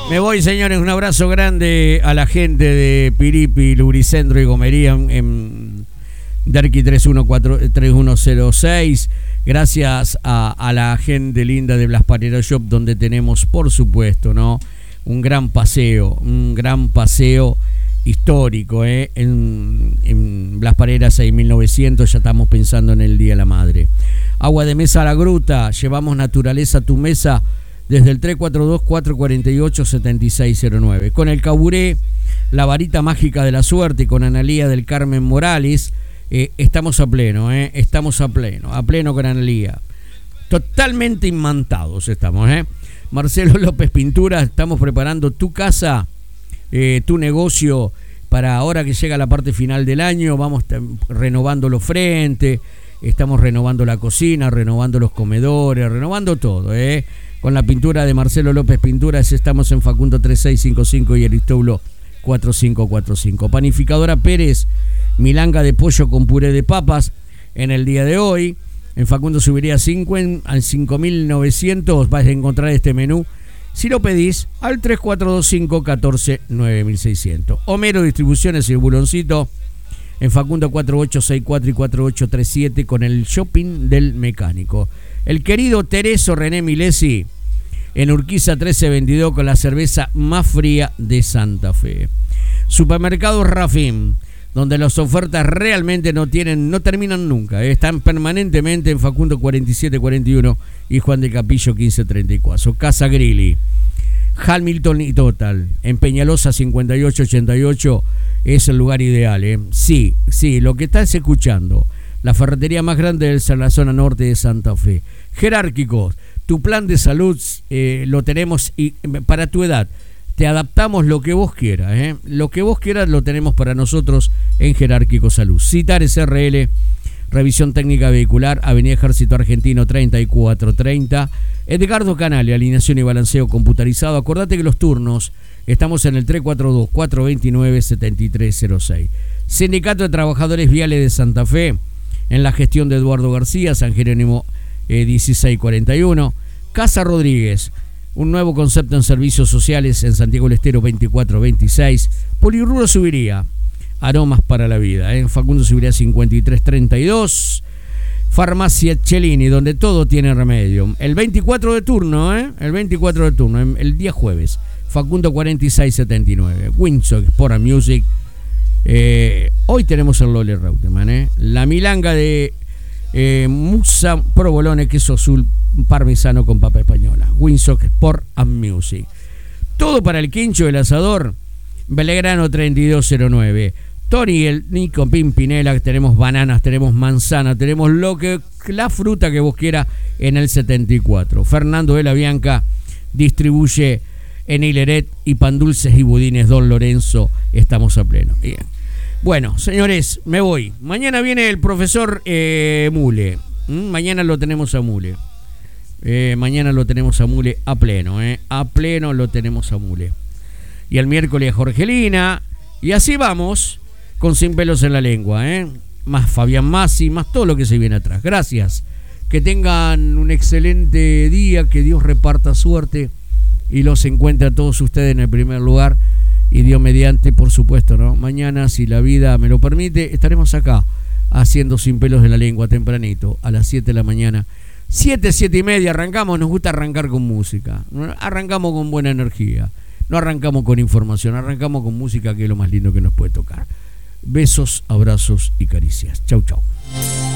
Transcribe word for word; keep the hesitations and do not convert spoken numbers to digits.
Me voy, señores, un abrazo grande a la gente de Piripi, Lubricentro y Gomería en Derqui tres uno cuatro tres uno cero seis. Gracias a, a la gente linda de Blas Parera Shop, donde tenemos, por supuesto, ¿no?, un gran paseo, un gran paseo histórico, ¿eh? En, en Blas Parera seis mil novecientos, ya estamos pensando en el Día de la Madre. Agua de Mesa a la Gruta, llevamos naturaleza a tu mesa desde el tres cuatro dos, cuatro cuatro ocho, siete seis cero nueve. Con el Caburé, la varita mágica de la suerte, con Analía del Carmen Morales, eh, estamos a pleno, eh, estamos a pleno, a pleno con Analía. Totalmente imantados estamos, ¿eh? Marcelo López Pintura, estamos preparando tu casa, eh, tu negocio, para ahora que llega la parte final del año. Vamos renovando los frentes, estamos renovando la cocina, renovando los comedores, renovando todo, ¿eh? Con la pintura de Marcelo López Pinturas estamos en Facundo tres seis cinco cinco y Aristóbulo cuatro cinco cuatro cinco. Panificadora Pérez, milanga de pollo con puré de papas en el día de hoy. En Facundo Subiría cinco, en cinco mil novecientos vas a encontrar este menú si lo pedís al tres cuatro dos cinco, uno cuatro, nueve mil seiscientos. Homero Distribuciones y el Buloncito en Facundo cuatro ocho seis cuatro y cuatro ocho tres siete con el shopping del mecánico. El querido Tereso René Milesi en Urquiza trece veintidós con la cerveza más fría de Santa Fe. Supermercados Rafim, donde las ofertas realmente no tienen, no terminan nunca, ¿eh? Están permanentemente en Facundo cuarenta y siete cuarenta y uno y Juan de Capillo quince treinta y cuatro. Casa Grilli, Hamilton y Total en Peñalosa cincuenta y ocho ochenta y ocho es el lugar ideal, ¿eh? Sí, sí, lo que estás escuchando, la ferretería más grande de la zona norte de Santa Fe. Jerárquicos, tu plan de salud eh, lo tenemos y para tu edad. Te adaptamos lo que vos quieras, ¿eh? Lo que vos quieras lo tenemos para nosotros en Jerárquico Salud. Citares R L, revisión técnica vehicular, Avenida Ejército Argentino treinta y cuatro treinta. Edgardo Canale, alineación y balanceo computarizado. Acordate que los turnos estamos en el tres cuatro dos, cuatro dos nueve, siete tres cero seis. Sindicato de Trabajadores Viales de Santa Fe, en la gestión de Eduardo García, San Jerónimo eh, dieciséis cuarenta y uno. Casa Rodríguez, un nuevo concepto en servicios sociales en Santiago del Estero veinticuatro veintiséis. Polirrubro Subiría, aromas para la vida, en Facundo Subiría cincuenta y tres treinta y dos. Farmacia Cellini, donde todo tiene remedio. El veinticuatro de turno, ¿eh? El veinticuatro de turno, el día jueves. Facundo cuarenta y seis setenta y nueve. Windsor Sport and Music. Eh, hoy tenemos el Lole Reutemann, ¿eh? La milanga de eh, Musa Provolone, queso azul parmesano con papa española. Windsor Sport and Music. Todo para el quincho del asador. Belgrano treinta y dos cero nueve. Tony el Nico Pimpinela, tenemos bananas, tenemos manzana, tenemos lo que la fruta que vos quieras en el setenta y cuatro. Fernando de la Bianca distribuye en Hileret y pan dulces y budines Don Lorenzo, estamos a pleno. Bien. Bueno, señores, me voy. Mañana viene el profesor eh, Mule. ¿Mm? Mañana lo tenemos a Mule. Eh, mañana lo tenemos a Mule a pleno, eh. A pleno lo tenemos a Mule. Y el miércoles a Jorgelina. Y así vamos, con Sin Pelos en la Lengua, ¿eh? Más Fabián Massi, más todo lo que se viene atrás. Gracias. Que tengan un excelente día, que Dios reparta suerte y los encuentre a todos ustedes en el primer lugar. Y Dios mediante, por supuesto, ¿no? Mañana, si la vida me lo permite, estaremos acá haciendo Sin Pelos en la Lengua tempranito, a las siete de la mañana. siete, siete y media arrancamos, nos gusta arrancar con música. Arrancamos con buena energía. No arrancamos con información, arrancamos con música, que es lo más lindo que nos puede tocar. Besos, abrazos y caricias. Chau, chau.